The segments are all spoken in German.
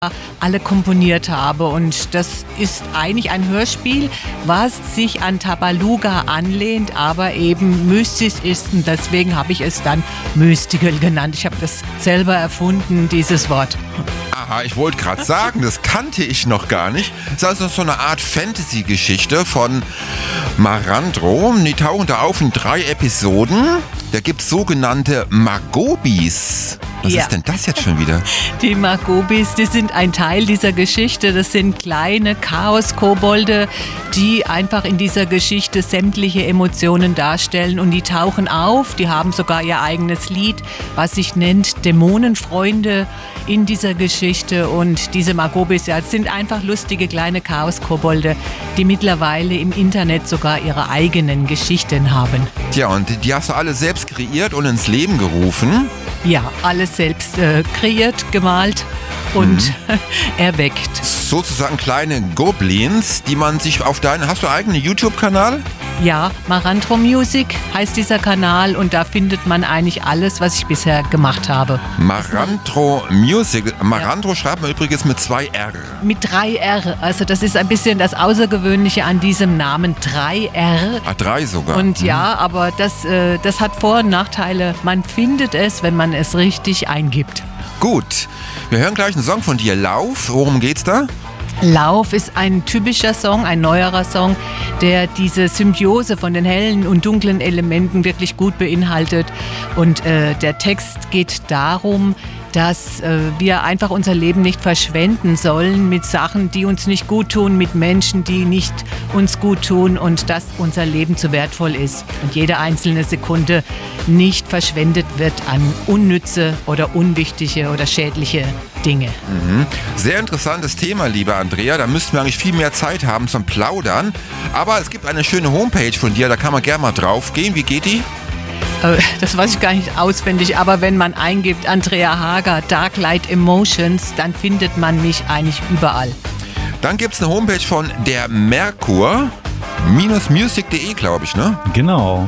alle komponiert habe. Und das ist eigentlich ein Hörspiel, was sich an Tabaluga anlehnt, aber eben mystisch ist. Und deswegen habe ich es dann Mystical genannt. Ich habe das selber erfunden, dieses Wort. Aha, ich wollte gerade sagen, das kannte ich noch gar nicht. Das ist also so eine Art Fantasy-Geschichte von Marandro. Die tauchen da auf in 3 Episoden. Da gibt es sogenannte Magobis. Was ist denn das jetzt schon wieder? Die Magobis, die sind ein Teil dieser Geschichte. Das sind kleine Chaos-Kobolde, die einfach in dieser Geschichte sämtliche Emotionen darstellen. Und die tauchen auf, die haben sogar ihr eigenes Lied, was sich nennt Dämonenfreunde in dieser Geschichte. Und diese Magobis, ja, sind einfach lustige kleine Chaos-Kobolde, die mittlerweile im Internet sogar ihre eigenen Geschichten haben. Tja, und die hast du alle selbst kreiert und ins Leben gerufen? Ja, alles selbst kreiert, gemalt und erweckt. Sozusagen kleine Goblins, die man sich auf deinen... Hast du einen eigenen YouTube-Kanal? Ja, Marandro Music heißt dieser Kanal und da findet man eigentlich alles, was ich bisher gemacht habe. Marandro Music. Marandro schreibt man übrigens mit 2 R. Mit 3 R. Also das ist ein bisschen das Außergewöhnliche an diesem Namen. 3 R. Ah, 3 sogar. Und ja, aber das hat Vor- und Nachteile. Man findet es, wenn man es richtig eingibt. Gut. Wir hören gleich einen Song von dir. Lauf. Worum geht's da? Lauf ist ein typischer Song, ein neuerer Song, der diese Symbiose von den hellen und dunklen Elementen wirklich gut beinhaltet. Und der Text geht darum, dass wir einfach unser Leben nicht verschwenden sollen mit Sachen, die uns nicht gut tun, mit Menschen, die nicht uns gut tun und dass unser Leben zu wertvoll ist und jede einzelne Sekunde nicht verschwendet wird an unnütze oder unwichtige oder schädliche Dinge. Sehr interessantes Thema, liebe Andrea. Da müssten wir eigentlich viel mehr Zeit haben zum Plaudern. Aber es gibt eine schöne Homepage von dir, da kann man gerne mal drauf gehen. Wie geht die? Das weiß ich gar nicht auswendig, aber wenn man eingibt Andrea Hager, Darklight Emotions, dann findet man mich eigentlich überall. Dann gibt es eine Homepage von der Merkur. -music.de, glaube ich, ne? Genau,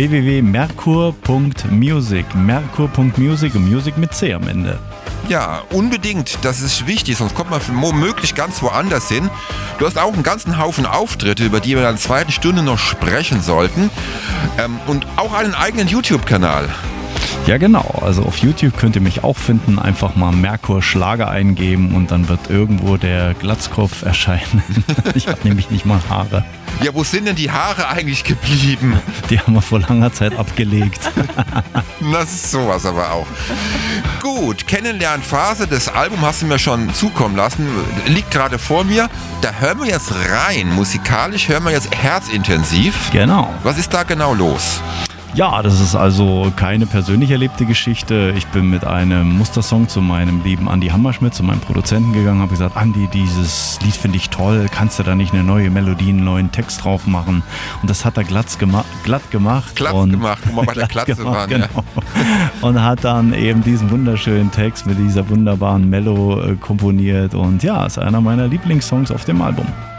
www.merkur.music. Merkur.music und Music mit C am Ende. Ja, unbedingt, das ist wichtig, sonst kommt man womöglich ganz woanders hin. Du hast auch einen ganzen Haufen Auftritte, über die wir in der zweiten Stunde noch sprechen sollten. Und auch einen eigenen YouTube-Kanal. Ja genau, also auf YouTube könnt ihr mich auch finden, einfach mal Merkur Schlager eingeben und dann wird irgendwo der Glatzkopf erscheinen. Ich habe nämlich nicht mal Haare. Ja, wo sind denn die Haare eigentlich geblieben? Die haben wir vor langer Zeit abgelegt. Das ist sowas aber auch. Gut, Kennenlernphase, das Album hast du mir schon zukommen lassen, liegt gerade vor mir. Da hören wir jetzt rein, musikalisch hören wir jetzt herzintensiv. Genau. Was ist da genau los? Ja, das ist also keine persönlich erlebte Geschichte. Ich bin mit einem Mustersong zu meinem lieben Andi Hammerschmidt, zu meinem Produzenten gegangen, habe gesagt, Andi, dieses Lied finde ich toll, kannst du da nicht eine neue Melodie, einen neuen Text drauf machen? Und das hat er glatt gemacht. Glatt gemacht, wo wir bei der Glatze waren. Genau. Ja. Und hat dann eben diesen wunderschönen Text mit dieser wunderbaren Mello komponiert. Und ja, ist einer meiner Lieblingssongs auf dem Album.